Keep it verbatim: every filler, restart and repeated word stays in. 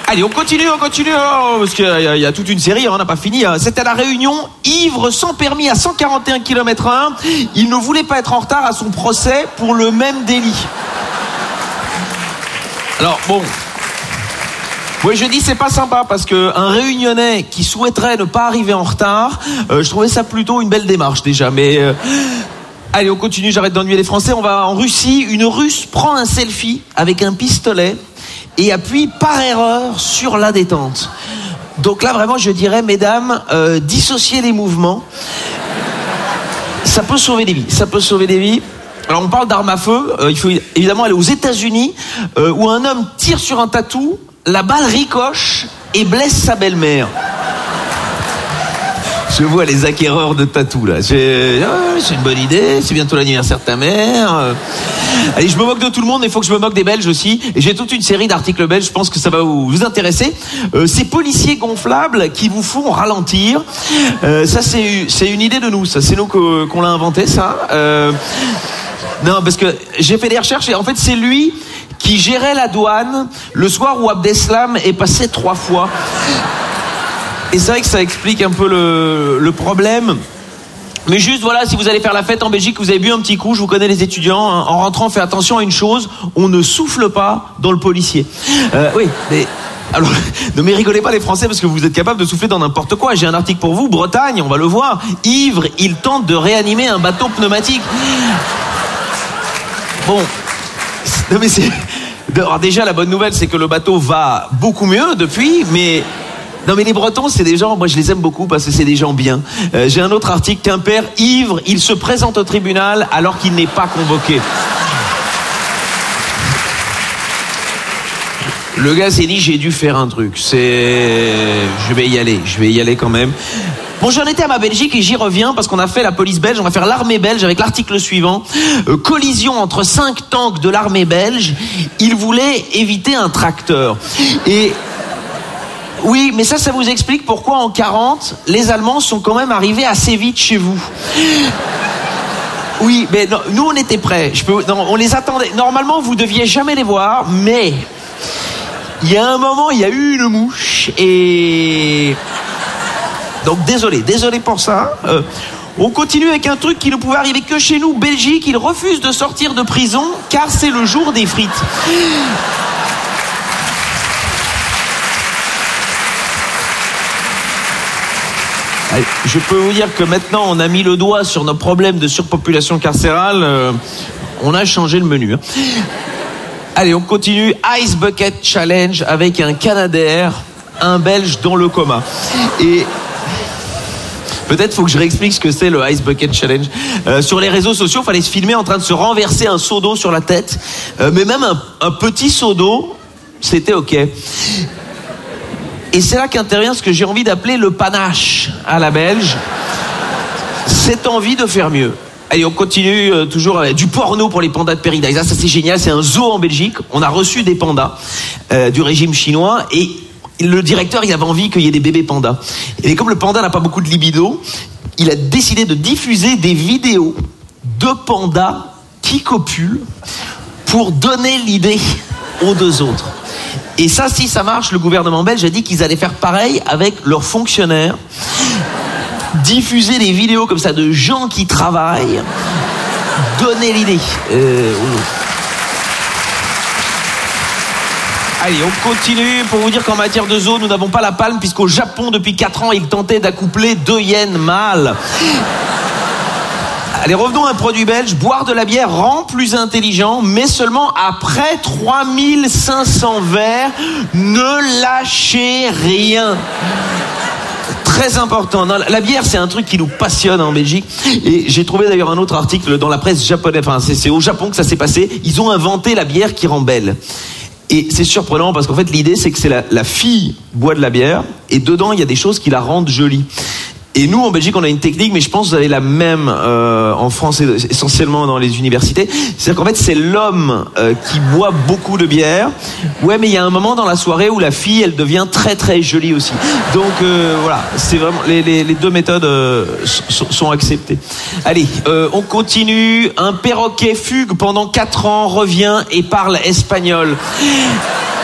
Allez, on continue, on continue, oh, parce qu'il y, y, y a toute une série, hein, on n'a pas fini. Hein. C'était à La Réunion, ivre sans permis à cent quarante et un kilomètres heure. Il ne voulait pas être en retard à son procès pour le même délit. Alors, bon... Oui, je dis c'est pas sympa parce que un Réunionnais qui souhaiterait ne pas arriver en retard, euh, je trouvais ça plutôt une belle démarche déjà. Mais euh... allez, on continue. J'arrête d'ennuyer les Français. On va en Russie. Une Russe prend un selfie avec un pistolet et appuie par erreur sur la détente. Donc là, vraiment, je dirais, mesdames, euh, dissociez les mouvements. Ça peut sauver des vies. Ça peut sauver des vies. Alors on parle d'armes à feu. Euh, il faut évidemment aller aux États-Unis euh, où un homme tire sur un tatou. La balle ricoche et blesse sa belle-mère. Je vois les acquéreurs de tatou là. C'est, oh, c'est une bonne idée. C'est bientôt l'anniversaire de ta mère. Allez, je me moque de tout le monde, mais il faut que je me moque des Belges aussi. Et j'ai toute une série d'articles belges. Je pense que ça va vous, vous intéresser. Euh, ces policiers gonflables qui vous font ralentir. Euh, ça, c'est, c'est une idée de nous. Ça, c'est nous que, qu'on l'a inventé. Ça. Euh, non, parce que j'ai fait des recherches et en fait, c'est lui qui gérait la douane le soir où Abdeslam est passé trois fois. Et c'est vrai que ça explique un peu le, le problème. Mais juste, voilà, si vous allez faire la fête en Belgique, vous avez bu un petit coup, je vous connais les étudiants, hein, en rentrant, faites attention à une chose, on ne souffle pas dans le policier. Euh, oui, mais... Alors, ne me rigolez pas les Français parce que vous êtes capables de souffler dans n'importe quoi. J'ai un article pour vous, Bretagne, on va le voir. Ivre, il tente de réanimer un bateau pneumatique. Bon... Non mais c'est... Alors déjà la bonne nouvelle c'est que le bateau va beaucoup mieux depuis, mais... Non mais les Bretons c'est des gens, moi je les aime beaucoup parce que c'est des gens bien. Euh, j'ai un autre article, Quimper, ivre, il se présente au tribunal alors qu'il n'est pas convoqué. Le gars s'est dit j'ai dû faire un truc, c'est... Je vais y aller, je vais y aller quand même. Bon, j'en étais à ma Belgique et j'y reviens parce qu'on a fait la police belge, on va faire l'armée belge avec l'article suivant. Euh, collision entre cinq tanks de l'armée belge. Ils voulaient éviter un tracteur. Et oui, mais ça, ça vous explique pourquoi en quarante, les Allemands sont quand même arrivés assez vite chez vous. Oui, mais non, nous on était prêts. Je peux, non, on les attendait. Normalement, vous deviez jamais les voir, mais il y a un moment, il y a eu une mouche et... Donc désolé, désolé pour ça. Euh, on continue avec un truc qui ne pouvait arriver que chez nous, Belgique. Il refuse de sortir de prison car c'est le jour des frites. Allez, je peux vous dire que maintenant on a mis le doigt sur nos problèmes de surpopulation carcérale. Euh, on a changé le menu. Hein. Allez, on continue. Ice Bucket Challenge avec un Canadair, un Belge dans le coma. Et... Peut-être faut que je réexplique ce que c'est le Ice Bucket Challenge. Euh, sur les réseaux sociaux, il fallait se filmer en train de se renverser un seau d'eau sur la tête. Euh, mais même un, un petit seau d'eau, c'était OK. Et c'est là qu'intervient ce que j'ai envie d'appeler le panache à la belge. Cette envie de faire mieux. Allez, on continue euh, toujours avec du porno pour les pandas de Paradise. Ah, ça c'est génial, c'est un zoo en Belgique. On a reçu des pandas euh, du régime chinois et... Le directeur, il avait envie qu'il y ait des bébés pandas. Et comme le panda n'a pas beaucoup de libido, il a décidé de diffuser des vidéos de pandas qui copulent pour donner l'idée aux deux autres. Et ça, si ça marche, le gouvernement belge a dit qu'ils allaient faire pareil avec leurs fonctionnaires. Diffuser des vidéos comme ça de gens qui travaillent. Donner l'idée euh, aux autres. Allez, on continue pour vous dire qu'en matière de zoo, nous n'avons pas la palme puisqu'au Japon, depuis quatre ans, ils tentaient d'accoupler deux hyènes mâles. Allez, revenons à un produit belge. Boire de la bière rend plus intelligent, mais seulement après trois mille cinq cents verres. Ne lâchez rien. Très important. Non, la bière, c'est un truc qui nous passionne en Belgique. Et j'ai trouvé d'ailleurs un autre article dans la presse japonaise. Enfin, c'est, c'est au Japon que ça s'est passé. Ils ont inventé la bière qui rend belle. Et c'est surprenant parce qu'en fait l'idée c'est que c'est la, la fille boit de la bière et dedans il y a des choses qui la rendent jolie. Et nous en Belgique on a une technique, mais je pense que vous avez la même euh, en France essentiellement dans les universités. C'est-à-dire qu'en fait c'est l'homme euh, qui boit beaucoup de bière. Ouais, mais il y a un moment dans la soirée où la fille elle devient très très jolie aussi. Donc euh, voilà, c'est vraiment les, les, les deux méthodes euh, sont, sont acceptées. Allez, euh, on continue. Un perroquet fugue pendant quatre ans, revient et parle espagnol.